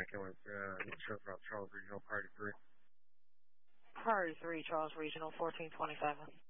connecting with insurance route Charles Regional Priority 3. Priority 3, Charles Regional, 1427.